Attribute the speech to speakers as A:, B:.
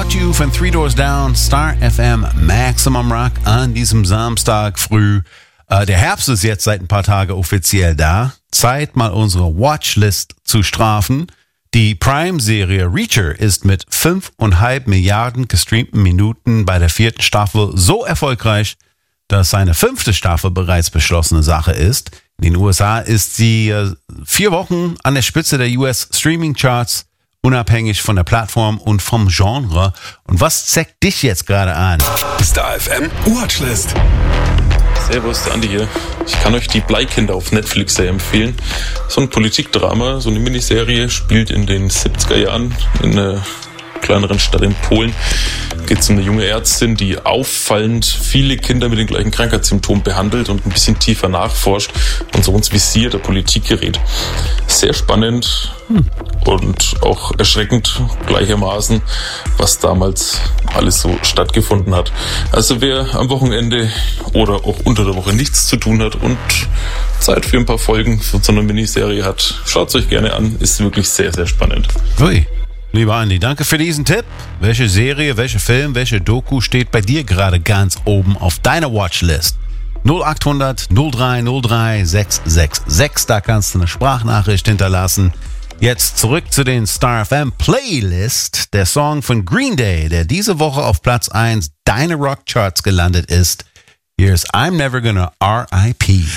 A: About You von Three Doors Down, Star FM Maximum Rock an diesem Samstag früh. Der Herbst ist jetzt seit ein paar Tagen offiziell da. Zeit, mal unsere Watchlist zu strafen. Die Prime-Serie Reacher ist mit 5,5 Milliarden gestreamten Minuten bei der 4. Staffel so erfolgreich, dass seine 5. Staffel bereits beschlossene Sache ist. In den USA ist sie 4 Wochen an der Spitze der US-Streaming-Charts, unabhängig von der Plattform und vom Genre. Und was zeigt dich jetzt gerade an?
B: Star FM Watchlist.
C: Servus, der Andi hier. Ich kann euch die Bleikinder auf Netflix sehr empfehlen. So ein Politikdrama, so eine Miniserie, spielt in den 70er Jahren in einer kleineren Stadt in Polen. Geht es um eine junge Ärztin, die auffallend viele Kinder mit den gleichen Krankheitssymptomen behandelt und ein bisschen tiefer nachforscht und so ins Visier der Politik gerät. Sehr spannend und auch erschreckend gleichermaßen, was damals alles so stattgefunden hat. Also wer am Wochenende oder auch unter der Woche nichts zu tun hat und Zeit für ein paar Folgen von so einer Miniserie hat, schaut es euch gerne an. Ist wirklich sehr, sehr spannend.
A: Ui. Lieber Andi, danke für diesen Tipp. Welche Serie, welcher Film, welche Doku steht bei dir gerade ganz oben auf deiner Watchlist? 0800 0303 666, da kannst du eine Sprachnachricht hinterlassen. Jetzt zurück zu den Star FM Playlist. Der Song von Green Day, der diese Woche auf Platz 1 deiner Rockcharts gelandet ist. Hier ist I'm Never Gonna R.I.P.